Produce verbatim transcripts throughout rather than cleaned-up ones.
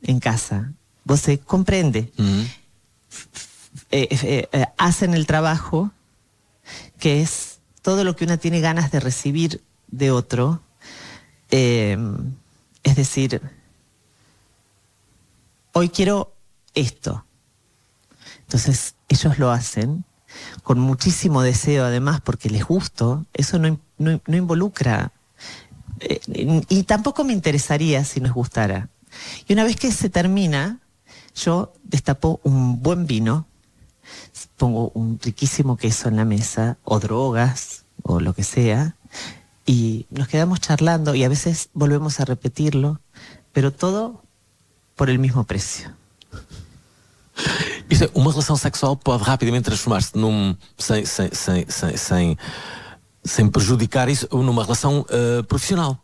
en casa. Vos se comprende. Uhum. Eh, eh, eh, hacen el trabajo que es todo lo que una tiene ganas de recibir de otro. Eh, es decir, hoy quiero esto. Entonces ellos lo hacen con muchísimo deseo, además, porque les gusta. Eso no, no, no involucra, eh, y tampoco me interesaría si nos gustara. Y una vez que se termina, yo destapo un buen vino, pongo un riquísimo queso en la mesa, o drogas, o lo que sea, y nos quedamos charlando, y a veces volvemos a repetirlo, pero todo por el mismo precio. Isto é, uma relação sexual pode rapidamente transformar-se num sem, sem, sem, sem, sem, sem prejudicar isso numa relação uh, profissional.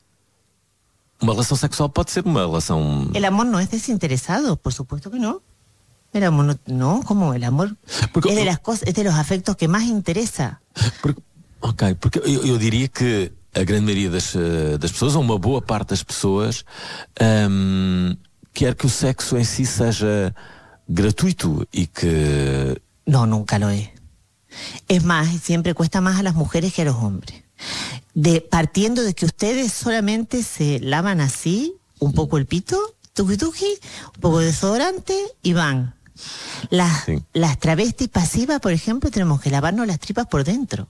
Uma relação sexual pode ser uma relação... El amor no es desinteresado, por supuesto que no. El amor no, no como el amor porque, es de las cosas, es de los afectos que más interesa. Porque, ok, porque eu, eu diria que a grande maioria das, das pessoas, ou uma boa parte das pessoas, um, quer que o sexo em si seja gratuito y que... No, nunca lo es. Es más, siempre cuesta más a las mujeres que a los hombres. De, partiendo de que ustedes solamente se lavan así, un poco el pito, tuki tuki, un poco de desodorante y van. Las, sí. las travestis pasivas, por ejemplo, tenemos que lavarnos las tripas por dentro.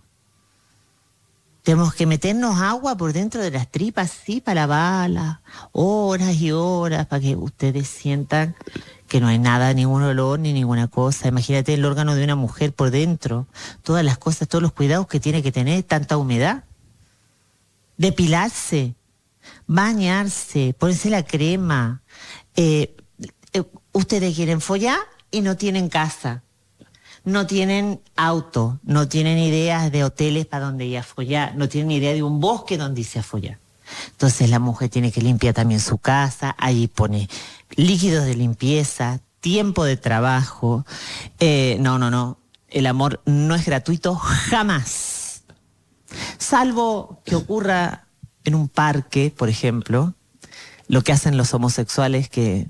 Tenemos que meternos agua por dentro de las tripas, sí, para lavarlas, horas y horas, para que ustedes sientan que no hay nada, ningún olor ni ninguna cosa. Imagínate el órgano de una mujer por dentro, todas las cosas, todos los cuidados que tiene que tener, tanta humedad. Depilarse, bañarse, ponerse la crema. Eh, eh, ustedes quieren follar y no tienen casa, no tienen auto, no tienen ideas de hoteles para donde ir a follar, no tienen idea de un bosque donde irse a follar. Entonces la mujer tiene que limpiar también su casa, ahí pone líquidos de limpieza, tiempo de trabajo. Eh, no, no, no. El amor no es gratuito jamás. Salvo que ocurra en un parque, por ejemplo, lo que hacen los homosexuales, que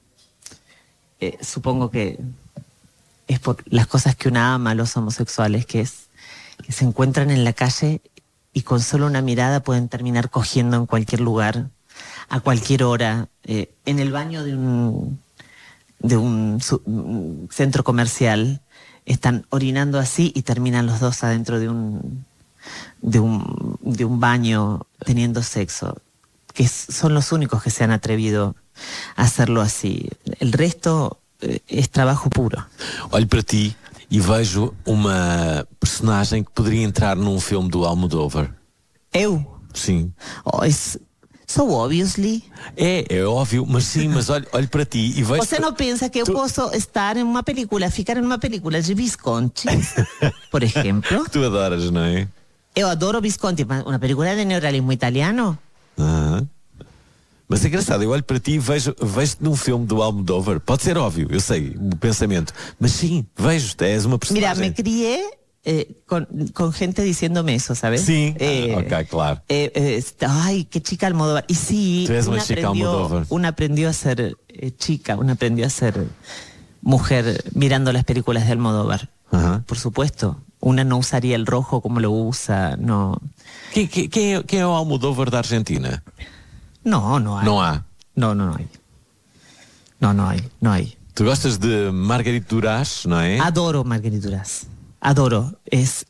eh, supongo que es por las cosas que una ama a los homosexuales, que es que se encuentran en la calle y con solo una mirada pueden terminar cogiendo en cualquier lugar, a cualquier hora, eh, en el baño de un, de un, su, un centro comercial, están orinando así y terminan los dos adentro de un, de un, de un baño teniendo sexo, que es, son los únicos que se han atrevido a hacerlo así. El resto eh, es trabajo puro. Olho para ti e vejo uma personagem que poderia entrar num filme do Almodóvar. Eu? Sim. Oh, es, so obviously. É, é óbvio, mas sim, mas olho, olho para ti e vejo... Você não pensa que eu tu... posso estar em uma película, ficar em uma película de Visconti, por exemplo? Que tu adoras, não é? Eu adoro Visconti, uma película de neorrealismo italiano. Aham. Mas é engraçado, eu olho para ti e vejo, vejo-te num filme do Almodóvar. Pode ser óbvio, eu sei, o pensamento. Mas sim, vejo-te, és uma personagem. Mira, me crié eh, con, con gente diciéndome eso, ¿sabes? Sí, eh, ah, ok, claro. Eh, eh, ay, qué chica Almodóvar. Y sí, Tú eres una, una chica aprendió, Almodóvar. una aprendió a ser eh, chica, una aprendió a ser mujer mirando las películas de Almodóvar. Uh-huh. Por supuesto. Una no usaría el rojo como lo usa, no. Quem, quem, quem, é, quem é o Almodóvar da Argentina? No, no hay. Não há? No, no, no hay. No, no hay, no hay. Tu gostas de Marguerite Duras, não é? Adoro Marguerite Duras. Adoro. Es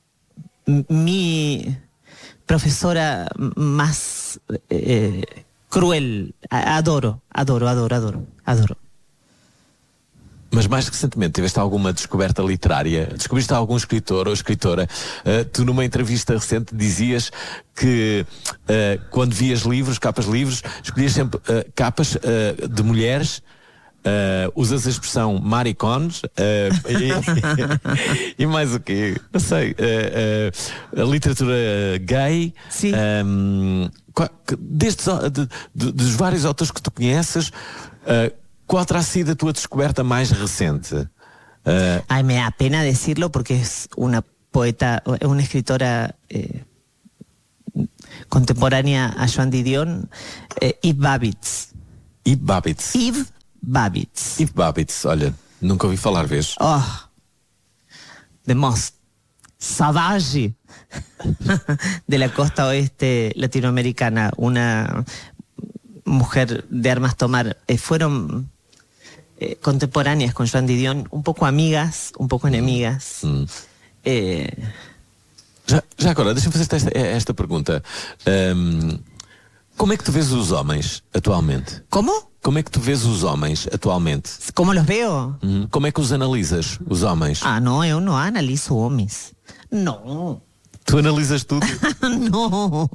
mi profesora más eh, cruel. Adoro, adoro, adoro, adoro, adoro. Mas mais recentemente tiveste alguma descoberta literária? Descobriste algum escritor ou escritora? Uh, tu numa entrevista recente dizias que uh, quando vias livros, capas de livros, escolhias sempre uh, capas uh, de mulheres, uh, usas a expressão maricones, uh, e, e mais o quê? Não sei, uh, uh, a literatura gay. Sim. Um, destes, de, de, dos vários autores que tu conheces, uh, ¿cuál ha sido a tua descoberta más reciente? Uh... Ay, me da pena decirlo porque es una poeta, una escritora eh, contemporánea a Joan Didion, eh, Yves Babbitt. Yves Babbitt. Yves Babbitts. Eve Babbitts, olha, nunca ouvi falar, vês? Oh, the most savage de la costa oeste latinoamericana, una mujer de armas tomar. Eh, fueron eh, contemporáneas con Joan Didion, un poco amigas, un poco enemigas. Hum. Eh, Já, já agora, deixa-me fazer esta, esta pergunta. Ahm, como é que tu vês os homens atualmente? ¿Cómo? Como é que tu vês os homens atualmente? ¿Cómo los veo? Hum, Como é que os analisas, os homens? Ah, no, yo no analizo hombres. No. Tu analisas tudo? No.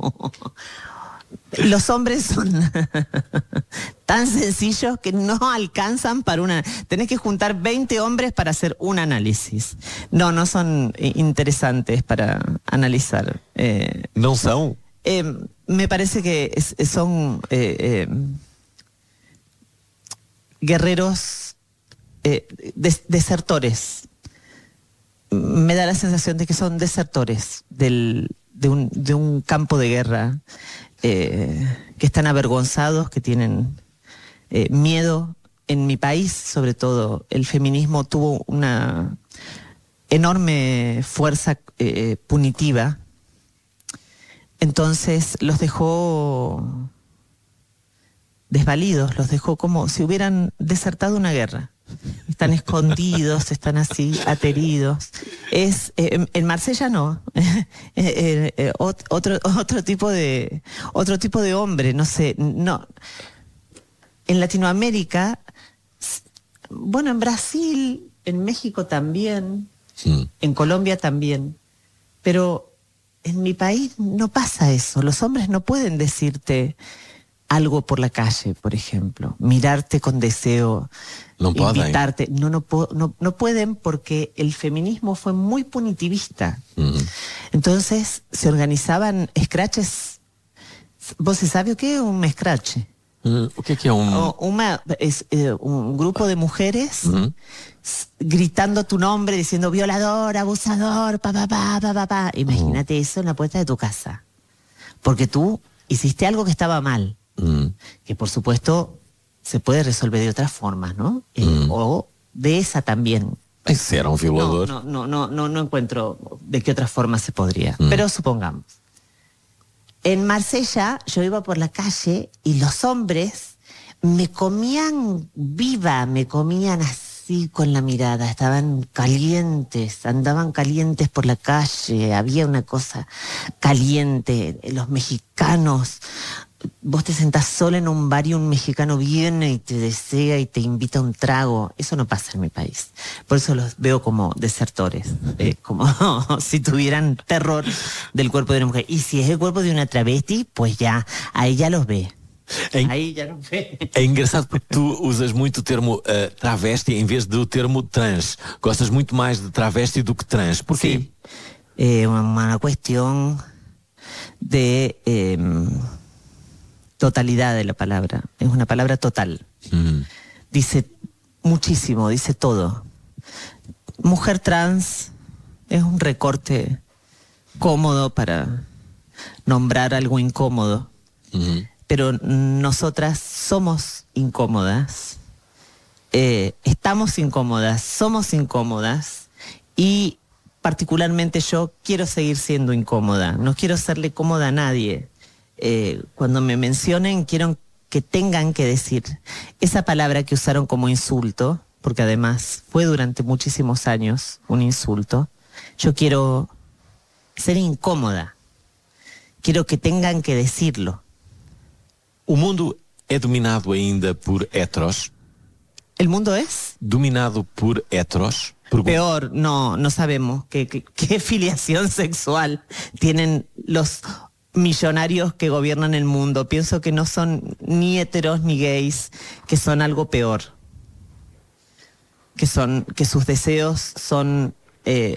Los hombres son tan sencillos que no alcanzan para una... Tenés que juntar veinte hombres para hacer un análisis. No, no son eh, interesantes para analizar. Eh, Não são? eh, me parece que es- son eh, eh, guerreros eh, des- desertores. Me da la sensación de que son desertores del, de, un, de un campo de guerra, eh, que están avergonzados, que tienen eh, miedo. En mi país, sobre todo, el feminismo tuvo una enorme fuerza eh, punitiva. Entonces los dejó desvalidos, los dejó como si hubieran desertado una guerra. Están escondidos, están así, ateridos. Es, eh, en Marsella no. Eh, eh, eh, ot- otro, otro tipo de, otro tipo de hombre, no sé, no. En Latinoamérica, s- bueno, en Brasil, en México también, Hum. en Colombia también, pero en mi país no pasa eso. Los hombres no pueden decirte algo por la calle, por ejemplo, mirarte con deseo, No pueden. invitarte. No, no, po- no, no pueden porque el feminismo fue muy punitivista. Hum. Entonces se organizaban scratches. ¿Vos se sabe o qué es un scratch? Hum, O que é que é um... O una, es, eh, un grupo de mujeres Uhum. s- gritando tu nombre, diciendo violador, abusador, pa, pa, pa, pa, pa, pa. Imagínate eso en la puerta de tu casa. Porque tú hiciste algo que estaba mal, Hum. que por supuesto se puede resolver de otras formas, ¿no? Eh, Mm. O de esa también. Esse era um No, violador. no, no, no, no, no encuentro de qué otra forma se podría. Mm. Pero supongamos. En Marsella yo iba por la calle y los hombres me comían viva, me comían así con la mirada, estaban calientes, andaban calientes por la calle, había una cosa caliente. Los mexicanos, vos te sentás sola en un bar y un mexicano viene y te desea y te invita a un trago. Eso no pasa en mi país. Por eso los veo como desertores, eh, como si tuvieran terror del cuerpo de una mujer. Y si es el cuerpo de una travesti, pues ya, ahí ya los ve. Em- Ahí ya los ve. É engraçado porque tu usas muito o termo eh, travesti em vez do termo trans. Gostas muito mais de travesti do que trans. Porquê? Sí. Eh, una, una cuestión de eh, totalidad de la palabra. Es una palabra total. Hum. Dice muchísimo, dice todo. Mujer trans es un recorte cómodo para nombrar algo incómodo, Uhum. pero nosotras somos incómodas, eh, estamos incómodas, somos incómodas y particularmente yo quiero seguir siendo incómoda, no quiero serle cómoda a nadie. Eh, cuando me mencionen quiero que tengan que decir esa palabra que usaron como insulto, porque además fue durante muchísimos años un insulto. Yo quiero ser incómoda, quiero que tengan que decirlo. O mundo é dominado ainda por heteros? ¿El mundo es? Dominado por heteros? Pergunto. Peor, no, no sabemos qué, qué, qué filiación sexual tienen los millonarios que gobiernan el mundo. Pienso que no son ni heteros ni gays, que son algo peor. Que son, que sus deseos son, eh,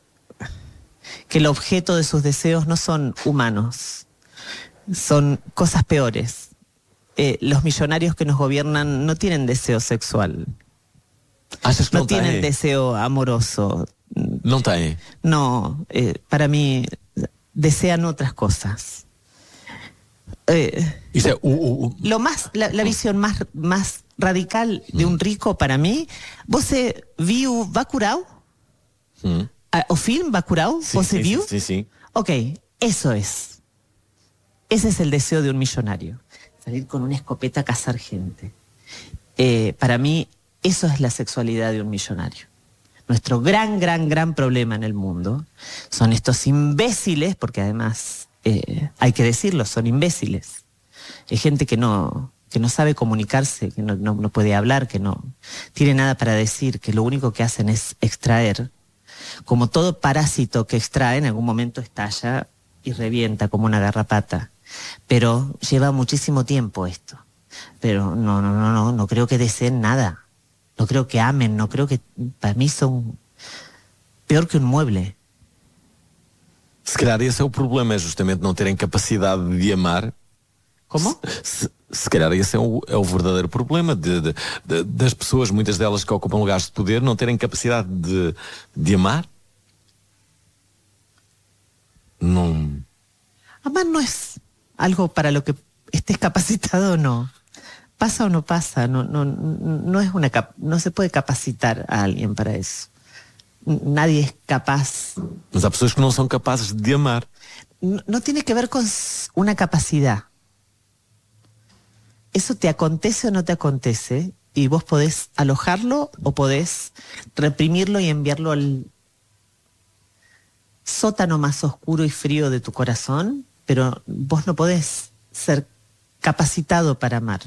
que el objeto de sus deseos no son humanos, son cosas peores. Eh, los millonarios que nos gobiernan no tienen deseo sexual, Achas que no não tienen têm? deseo amoroso. Não têm. No, eh, para mí desean otras cosas. Eh, Isto é o, o, o- lo más, la, la visión más, más radical de un rico para mí. Você viu Bacurau? Hum. Ah, o film Bacurau? Sim, ¿Você sim, viu? sim, sim, sim. Ok, eso es. Ese es el deseo de un millonario. Salir con una escopeta a cazar gente. Eh, para mí, eso es la sexualidad de un millonario. Nuestro gran, gran, gran problema en el mundo son estos imbéciles, porque además, eh, hay que decirlo, son imbéciles. Hay gente que no, que no sabe comunicarse, que no, no, no puede hablar, que no tiene nada para decir, que lo único que hacen es extraer. Como todo parásito que extrae, en algún momento estalla y revienta como una garrapata. Pero lleva muchísimo tiempo esto. Pero no, no, no, no, no creo que deseen nada. No creo que amen, no creo que... Para mí son peor que un mueble. Se calhar esse é o problema, é justamente não terem capacidade de amar. Como? Se, se calhar esse é o, é o verdadeiro problema de, de, de, das pessoas, muitas delas que ocupam lugares de poder, não terem capacidade de, de amar. Não... Amar no es algo para lo que estés capacitado o no. Pasa o no pasa, no, no, no es una cap- no se puede capacitar a alguien para eso. Nadie es capaz. Mas há pessoas que não são capazes de amar. No, no tiene que ver con s- una capacidad. Eso te acontece o no te acontece y vos podés alojarlo o podés reprimirlo y enviarlo al sótano más oscuro y frío de tu corazón, pero vos no podés ser capacitado para amar.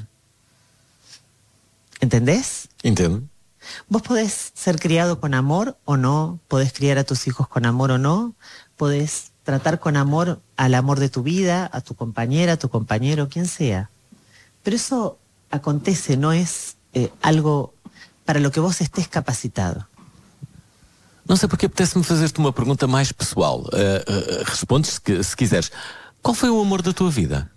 ¿Entendés? Entendo. Vos podés ser criado con amor o no, podés criar a tus hijos con amor o no, podés tratar con amor al amor de tu vida, a tu compañera, a tu compañero, quien sea. Pero eso acontece, no es eh, algo para lo que vos estés capacitado. Não sei porque apetece-me fazer-te uma pergunta mais pessoal. Uh, uh, respondes se, que- se quiseres. Qual foi o amor da tua vida?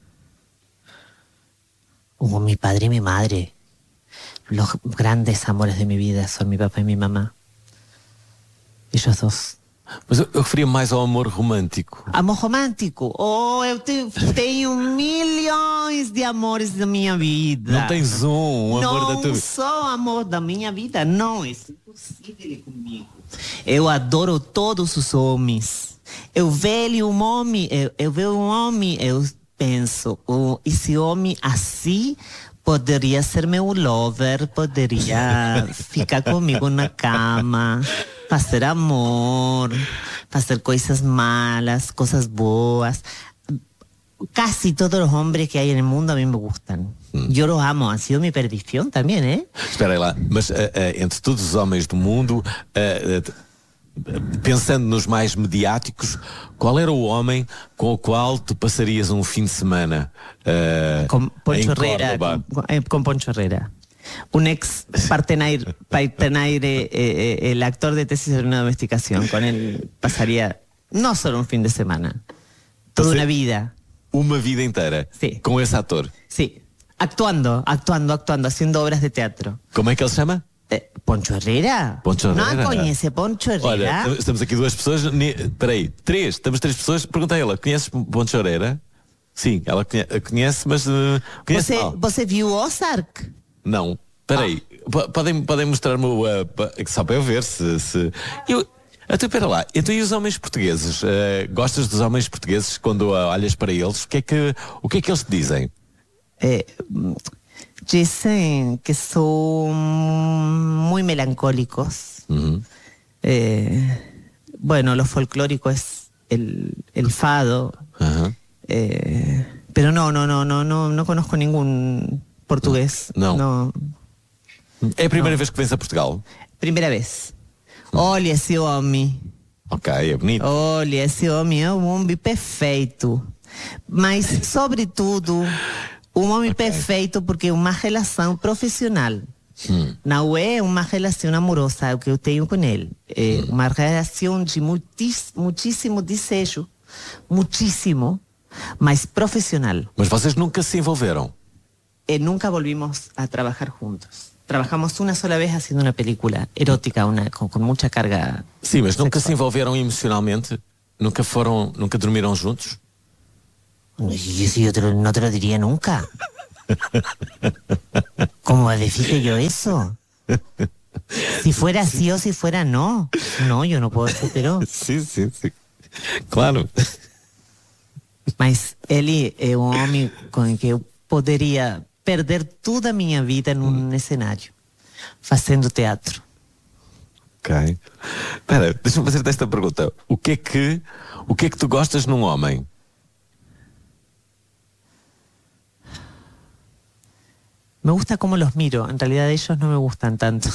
Hubo mi padre y mi madre. Los grandes amores de mi vida son mi papá y mi mamá. Ellos dos. Mas eu, eu referia mais ao amor romântico. Amor romântico? Oh, eu te- tenho milhões de amores da minha vida. Não tens um, um amor Não da tua vida. só amor da minha vida, não, isso é impossível comigo. Eu adoro todos os homens. Eu vejo um homem, eu, eu vejo um homem, eu penso, oh, esse homem assim poderia ser meu lover, poderia ficar comigo na cama, fazer amor, fazer coisas malas, coisas boas. Casi todos los hombres que hay en el mundo a mí me gustan. Yo los amo, ha sido mi perdición también, ¿eh? Espera aí lá, mas uh, uh, entre todos os homens do mundo, uh, uh, pensando nos mais mediáticos, qual era o homem com o qual tu passarias um fim de semana? Uh, Con Poncho em Herrera, Córdoba? con, eh, con Poncho Herrera. Un ex partenaire, partenaire eh, eh, el actor de Tesis de una domesticación. Con él pasaría no solo un fin de semana, toda Você- una vida. Uma vida inteira Sim. com esse ator. Sí, actuando, actuando, actuando, haciendo obras de teatro. Como é que ele se chama? Eh, ¿Poncho Herrera? Poncho Herrera. ¿No conoce Poncho Olha, Herrera? tam- estamos aqui duas pessoas. ne- Espera aí, três. Estamos três pessoas. Perguntei a ela: conheces Poncho Herrera? Sim, ela conhe- conhece, mas uh, conhece ¿Você, mal. você viu Ozark? Não. Espera aí. Po- Podem, podem mostrar-me o. Uh, pa- só para eu ver se. se... Eu... Então, espera lá. Então, e os homens portugueses? Uh, gostas dos homens portugueses quando uh, olhas para eles? O que é que, o que, é que eles te dizem? Eh, dicen que son muy melancólicos. Uhum. Eh, bueno, lo folclórico es el, el fado. Aham. Eh, pero no, no, no, no, no, no conozco ningún portugués. No. No. É a primeira vez que vens a Portugal? Primera vez. Olha esse homem. Ok, é bonito. Olha, esse homem é um homem perfeito. Mas, sobretudo, um homem perfeito porque é uma relação profissional. Hum. Não é uma relação amorosa o que eu tenho com ele. É uma relação de muitis, muitíssimo desejo, muitíssimo, mas profissional. Mas vocês nunca se envolveram? Eh, nunca volvimos a trabajar juntos. Trabajamos una sola vez haciendo una película erótica, una, con, con mucha carga. Sim, mas nunca se sexual. envolveram emocionalmente? Nunca foram, nunca dormiram juntos? Y eso yo te lo- no te lo diría nunca. ¿Cómo va a decir que yo eso? Si fuera sí o si fuera no. No, yo não posso ser hetero. Sim, sim, sim. Claro. Mas ele é um homem com que eu poderia perder toda a minha vida num cenário, fazendo teatro. Ok. Espera, deixa-me fazer-te esta pergunta. O que é que, o que é que tu gostas num homem? Me gusta cómo los miro. En realidad ellos no me gustan tanto.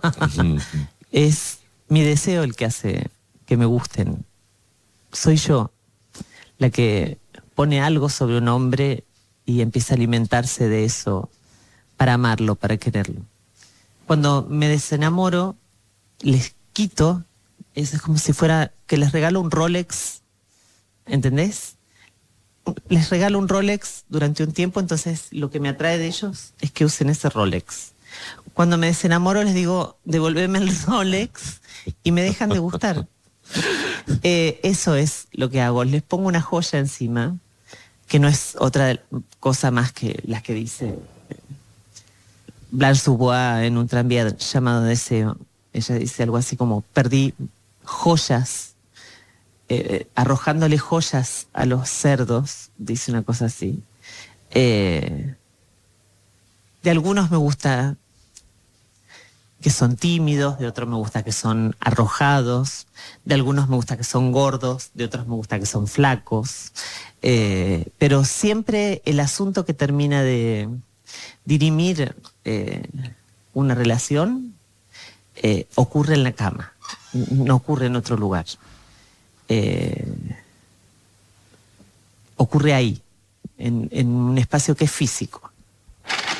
Es mi deseo el que hace que me gusten. Soy yo la que pone algo sobre un hombre y empieza a alimentarse de eso para amarlo, para quererlo. Cuando me desenamoro, les quito, es como si fuera que les regalo un Rolex, ¿entendés? Les regalo un Rolex durante un tiempo, entonces lo que me atrae de ellos es que usen ese Rolex. Cuando me desenamoro les digo, devolveme el Rolex y me dejan de gustar. Eh, eso es lo que hago, les pongo una joya encima, que no es otra cosa más que las que dice Blanche Dubois en un tranvía llamado Deseo. Ella dice algo así como, perdí joyas, Eh, arrojándole joyas a los cerdos, dice una cosa así. Eh, de algunos me gusta que son tímidos, de otros me gusta que son arrojados, de algunos me gusta que son gordos, de otros me gusta que son flacos, eh, pero siempre el asunto que termina de dirimir eh, una relación eh, ocurre en la cama, no ocurre en otro lugar. Eh, ocurre ahí, en, en un espacio que es físico.